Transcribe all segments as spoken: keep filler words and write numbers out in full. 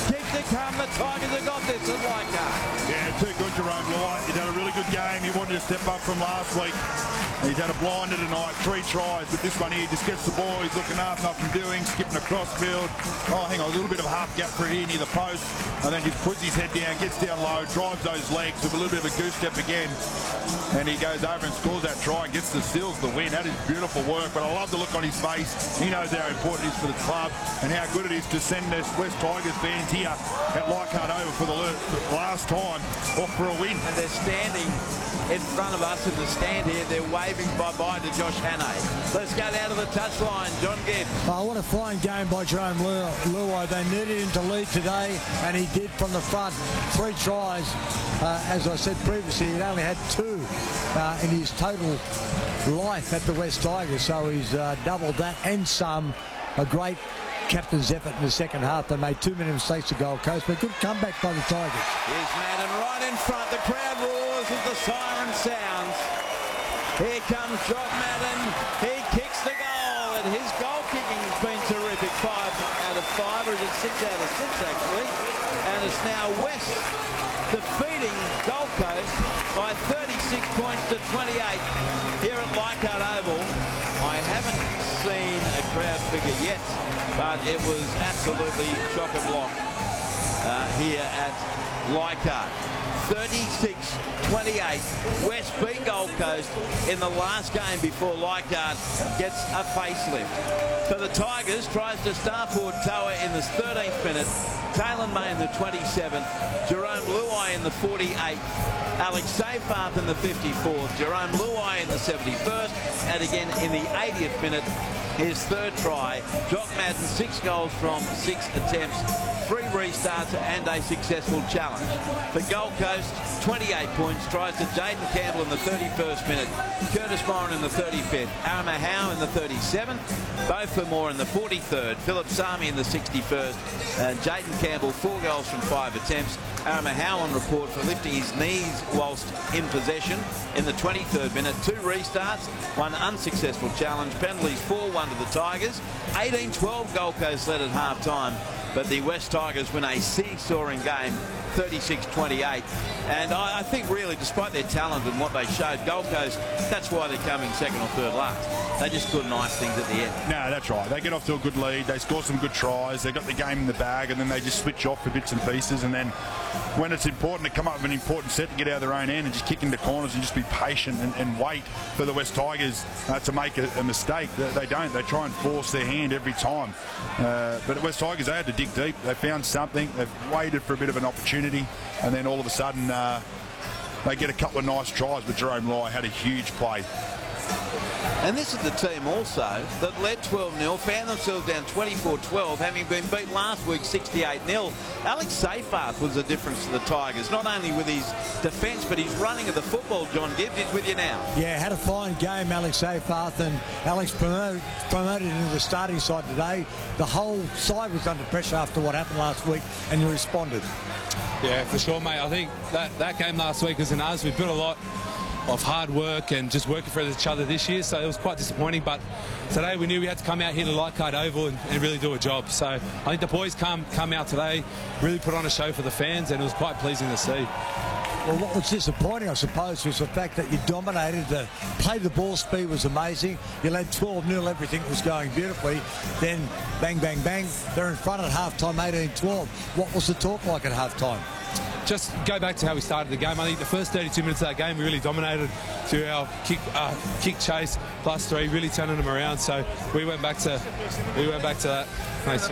Keep to come. The Tigers have got this at Leichhardt. Yeah, too good, Jerome Luai. He's had a really good game. He wanted to step up from last week. He's had a blinder tonight, three tries, but this one here just gets the ball. He's looking up, nothing doing, skipping across field. Oh, hang on, a little bit of a half gap for here near the post, and then just puts his head down, gets down low, drives those legs with a little bit of a goose step again, and he goes over and scores that try and gets the Seals the win. That is beautiful work, but I love the look on his face. He knows how important it is for the club and how good it is to send this West Tigers fans here at Leichhardt over for the last time off for a win. And they're standing in front of us in the stand here. They're waving bye-bye to Josh Hannay. Let's go down to the touchline. John Gibbs. Oh, what a fine game by Jerome Luai. They needed him to lead today, and he did from the front. Three tries. Uh, as I said previously, he'd only had two uh, in his total life at the West Tigers, so he's uh, doubled that and some. A great captain's effort in the second half. They made too many mistakes to Gold Coast, but good comeback by the Tigers. Here's Madden right in front. The crowd roars as the siren sounds. Here comes Jock Madden. He kicks the goal, and his goal kicking has been terrific. Five out of five, or is it six out of six actually? And it's now West defeating Gold Coast by thirty-six points to twenty-eight here at Leichhardt Oval. I haven't seen a crowd figure yet, but it was absolutely chock a block uh, here at Leichhardt. thirty-six twenty-eight. West beat Gold Coast in the last game before Leichhardt gets a facelift. For the Tigers, tries to star forward Toa in the thirteenth minute, Taylor May in the twenty-seventh, Jerome Luai in the forty-eighth, Alex Seyfarth in the fifty-fourth, Jerome Luai in the seventy-first, and again in the eightieth minute, his third try. Jock Madden, six goals from six attempts, three restarts and a successful challenge. For Gold Coast, twenty-eight points, tries to Jaden Campbell in the thirty-first minute, Curtis Moran in the thirty-fifth, Arama Howe in the thirty-seventh, both for Moore in the forty-third, Philip Sami in the sixty-first, and Jaden Campbell, four goals from five attempts. Arama Howe on report for lifting his knees whilst in possession in the twenty-third minute. Two restarts, one unsuccessful challenge, penalties four one to the Tigers. eighteen twelve Gold Coast led at half time, but the West Tigers win a seesawing game, thirty-six twenty-eight. And I, I think really, despite their talent and what they showed, Gold Coast, that's why they're coming second or third last. They just couldn't ice things at the end. No, that's right. They get off to a good lead. They score some good tries. They got the game in the bag, and then they just switch off for bits and pieces. And then when it's important to come up with an important set to get out of their own end and just kick into corners and just be patient and, and wait for the West Tigers uh, to make a, a mistake. They, they don't. They try and force their hand every time. Uh, but at West Tigers, they had to dig deep. They found something. They've waited for a bit of an opportunity, and then all of a sudden uh, they get a couple of nice tries. But Jerome Luai had a huge play. And this is the team also that led twelve nil, found themselves down twenty-four twelve, having been beat last week sixty-eight nil. Alex Seyfarth was the difference to the Tigers, not only with his defence, but his running of the football. John Gibbs is with you now. Yeah, had a fine game, Alex Seyfarth, and Alex promoted, promoted into the starting side today. The whole side was under pressure after what happened last week, and he responded. Yeah, for sure, mate. I think that, that game last week was in us. We built a lot of hard work and just working for each other this year, so it was quite disappointing, but today we knew we had to come out here to Leichhardt Oval and, and really do a job. So I think the boys come come out today, really put on a show for the fans, and it was quite pleasing to see. Well, what was disappointing, I suppose, was the fact that you dominated. The play, the ball speed was amazing. You led twelve nil, everything was going beautifully. Then bang, bang, bang, they're in front at half-time, eighteen twelve. What was the talk like at half-time? Just go back to how we started the game. I think the first thirty-two minutes of that game we really dominated through our kick uh, kick chase plus three, really turning them around. So we went back to we went back to that. Nice.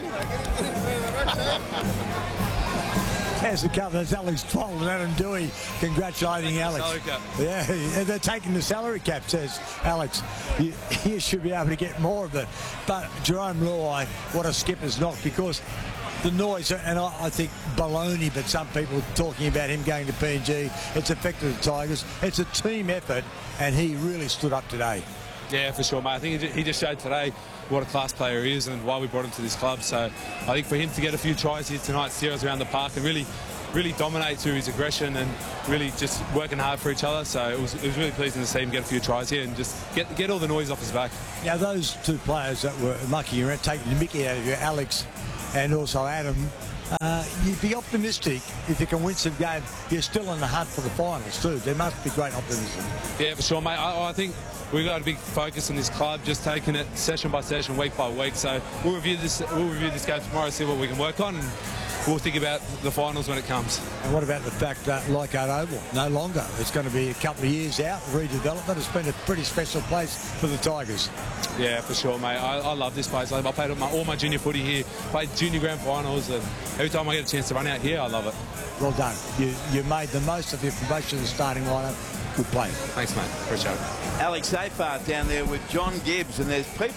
As the captain, that's Alex Troll and Adam Dewey congratulating Alex. Yeah, they're taking the salary cap, says Alex. You, you should be able to get more of it. But Jerome Luai, what a skipper's knock, because the noise, and I, I think baloney, but some people talking about him going to P N G, it's affected the Tigers. It's a team effort, and he really stood up today. Yeah, for sure, mate. I think he just showed today what a class player he is and why we brought him to this club. So I think for him to get a few tries here tonight, steer us around the park and really really dominate through his aggression and really just working hard for each other. So it was, it was really pleasing to see him get a few tries here and just get, get all the noise off his back. Now, those two players that were mucking around, taking the mickey out of you, Alex and also Adam, uh, you'd be optimistic if you can win some games. You're still in the hunt for the finals too. There must be great optimism. Yeah, for sure, mate. I, I think we've got a big focus on this club, just taking it session by session, week by week. So we'll review this. We'll review this game tomorrow, see what we can work on, and we'll think about the finals when it comes. And what about the fact that Leichhardt Oval no longer? It's going to be a couple of years out, redevelopment. It's been a pretty special place for the Tigers. Yeah, for sure, mate. I, I love this place. I played all my, all my junior footy here, played junior grand finals, and every time I get a chance to run out here, I love it. Well done. You you made the most of your promotion in the starting lineup. Good play. Thanks, mate. Appreciate it. Alex Seyfarth down there with John Gibbs, and there's people